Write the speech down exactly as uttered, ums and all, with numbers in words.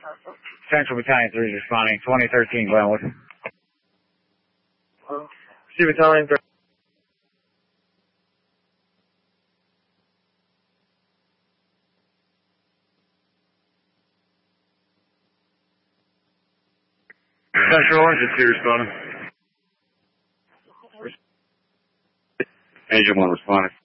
Central Battalion three is responding. twenty thirteen Glenwood. C Battalion three. Central Agency responding. Agent one responding.